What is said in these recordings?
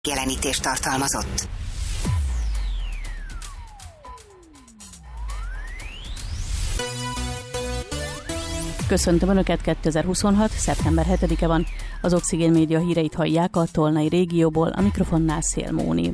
Jelenítést tartalmazott. Köszöntöm Önöket, 2026. szeptember 7-e van. Az Oxigén Média híreit hallják a Tolnai régióból, a mikrofonnál Szél Móni.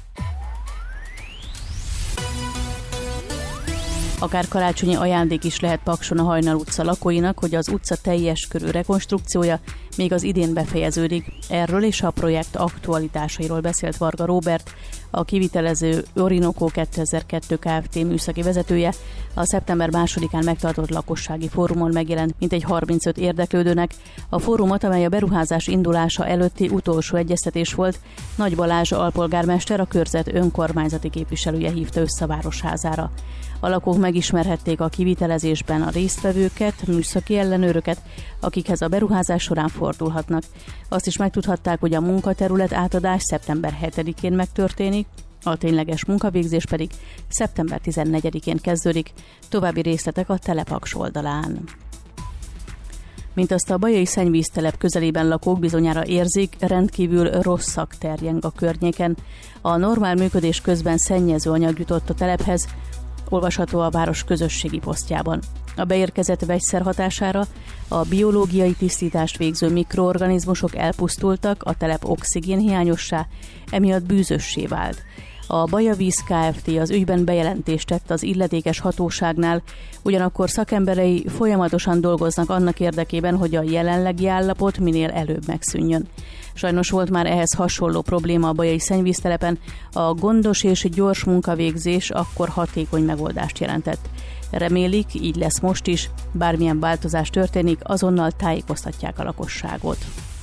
Akár karácsonyi ajándék is lehet Pakson a Hajnal utca lakóinak, hogy az utca teljes körű rekonstrukciója még az idén befejeződik. Erről és a projekt aktualitásairól beszélt Varga Róbert, a kivitelező Orinoco 2002 Kft. Műszaki vezetője. A szeptember 2-án megtartott lakossági fórumon megjelent mintegy 35 érdeklődőnek. A fórumot, amely a beruházás indulása előtti utolsó egyeztetés volt, Nagy Balázs alpolgármester, a körzet önkormányzati képviselője hívta össze a városházára. A lakók megismerhették a kivitelezésben a résztvevőket, műszaki ellenőröket, akikhez a beruházás során fordulhatnak. Azt is megtudhatták, hogy a munkaterület átadás szeptember 7-én megtörténik, a tényleges munkavégzés pedig szeptember 14-én kezdődik. További részletek a Telepaks oldalán. Mint azt a bajai szennyvíztelep közelében lakók bizonyára érzik, rendkívül rossz szag terjeng a környéken. A normál működés közben szennyező anyag jutott a telephez, olvasható a város közösségi posztjában. A beérkezett vegyszer hatására a biológiai tisztítást végző mikroorganizmusok elpusztultak, a telep oxigénhiányossá, emiatt bűzössé vált. A Baja Víz Kft. Az ügyben bejelentést tett az illetékes hatóságnál, ugyanakkor szakemberei folyamatosan dolgoznak annak érdekében, hogy a jelenlegi állapot minél előbb megszűnjön. Sajnos volt már ehhez hasonló probléma a bajai szennyvíztelepen, a gondos és gyors munkavégzés akkor hatékony megoldást jelentett. Remélik, így lesz most is, bármilyen változás történik, azonnal tájékoztatják a lakosságot.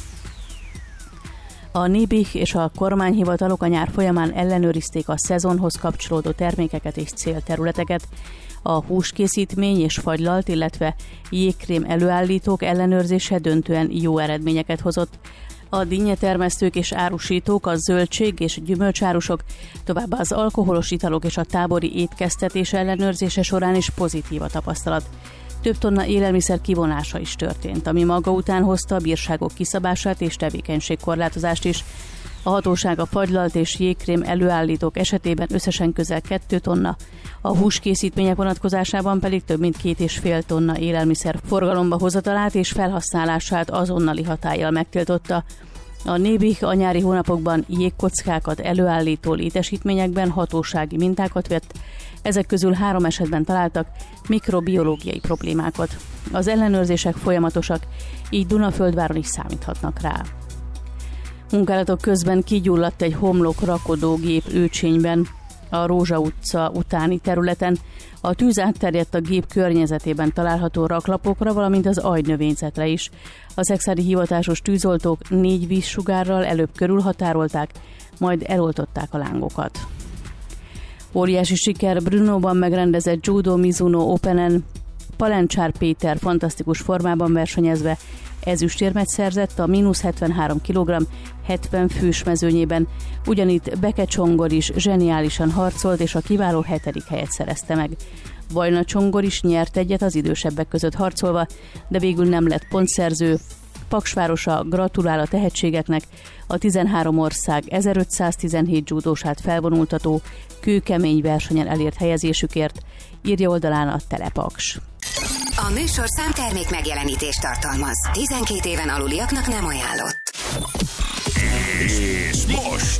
A NIBIH és a kormányhivatalok a nyár folyamán ellenőrizték a szezonhoz kapcsolódó termékeket és célterületeket. A húskészítmény és fagylalt, illetve jégkrém előállítók ellenőrzése döntően jó eredményeket hozott. A dinnyetermesztők és árusítók, a zöldség és gyümölcsárusok, továbbá az alkoholos italok és a tábori étkeztetés ellenőrzése során is pozitív a tapasztalat. Több tonna élelmiszer kivonása is történt, ami maga után hozta a bírságok kiszabását és tevékenységkorlátozást is. A hatóság a fagylalt és jégkrém előállítók esetében összesen közel 2 tonna, a húskészítmények vonatkozásában pedig több mint 2,5 tonna élelmiszer forgalomba hozatalát és felhasználását azonnali hatállyal megtiltotta. A NIBIH a nyári hónapokban jégkockákat előállító létesítményekben hatósági mintákat vett, ezek közül 3 esetben találtak mikrobiológiai problémákat. Az ellenőrzések folyamatosak, így Dunaföldváron is számíthatnak rá. Munkálatok közben kigyulladt egy homlok rakodógép Őcsényben, a Rózsa utca utáni területen. A tűz átterjedt a gép környezetében található raklapokra, valamint az agynövényzetre is. A szexádi hivatásos tűzoltók 4 vízsugárral előbb körülhatárolták, majd eloltották a lángokat. Óriási siker Brnóban megrendezett Judo Mizuno Openen. Palencsár Péter fantasztikus formában versenyezve ezüstérmet szerzett a -73 kg 70 fős mezőnyében. Ugyanitt Beke Csongor is zseniálisan harcolt, és a kiváló 7. helyet szerezte meg. Vajna Csongor is nyert egyet az idősebbek között harcolva, de végül nem lett pontszerző. Paksvárosa gratulál a tehetségeknek, a 13 ország 1517 judósát felvonultató, kőkemény versenyen elért helyezésükért, írja oldalán a Telepaks. A műsorszám termék megjelenítést tartalmaz. 12 éven aluliaknak nem ajánlott. És most